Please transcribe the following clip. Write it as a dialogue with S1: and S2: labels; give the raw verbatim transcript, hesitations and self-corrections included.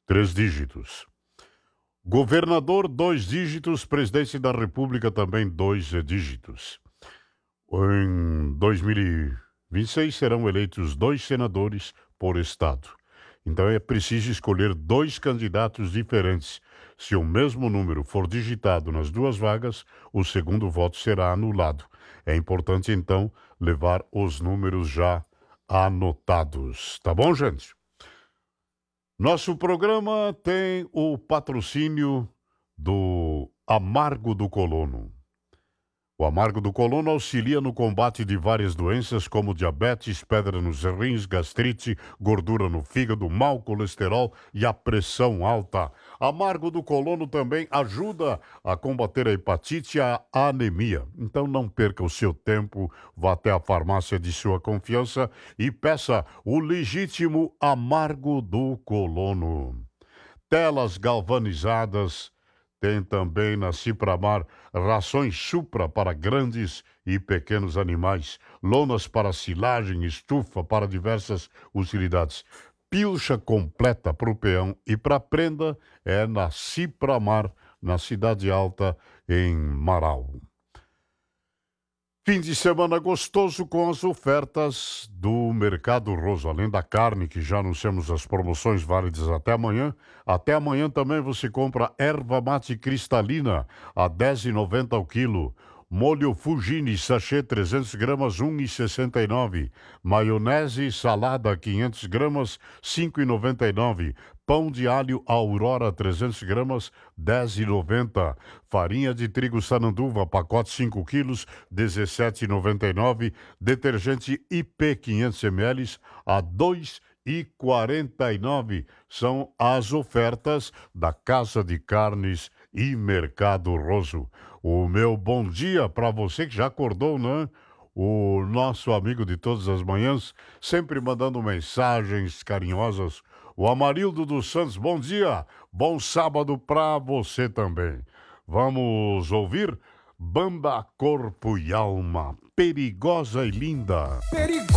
S1: três dígitos. Governador, dois dígitos. Presidente da República, também dois dígitos. Em dois mil e vinte e seis serão eleitos dois senadores por estado. Então é preciso escolher dois candidatos diferentes. Se o mesmo número for digitado nas duas vagas, o segundo voto será anulado. É importante, então, levar os números já anotados. Tá bom, gente? Nosso programa tem o patrocínio do Amargo do Colono. O Amargo do Colono auxilia no combate de várias doenças como diabetes, pedra nos rins, gastrite, gordura no fígado, mau colesterol e a pressão alta. Amargo do Colono também ajuda a combater a hepatite e a anemia. Então não perca o seu tempo, vá até a farmácia de sua confiança e peça o legítimo Amargo do Colono. Telas galvanizadas. Tem também na Cipramar rações Supra para grandes e pequenos animais, lonas para silagem, estufa para diversas utilidades. Pilcha completa para o peão e para prenda é na Cipramar, na Cidade Alta, em Marau. Fim de semana gostoso com as ofertas do Mercado Roso. Além da carne, que já anunciamos as promoções válidas até amanhã. Até amanhã também você compra erva mate cristalina a dez reais e noventa centavos ao quilo. Molho Fugini, sachê trezentas gramas, um real e sessenta e nove centavos. Maionese salada, quinhentas gramas, cinco reais e noventa e nove centavos. Pão de alho Aurora, trezentas gramas, dez reais e noventa centavos. Farinha de trigo Sananduva, pacote cinco quilos, dezessete reais e noventa e nove centavos. Detergente I P quinhentos mililitros a dois reais e quarenta e nove centavos. São as ofertas da Casa de Carnes e Mercado Roso. O meu bom dia para você que já acordou, né? O nosso amigo de todas as manhãs, sempre mandando mensagens carinhosas. O Amarildo dos Santos, bom dia, bom sábado para você também. Vamos ouvir Banda Corpo e Alma, Perigosa e Linda. Perigo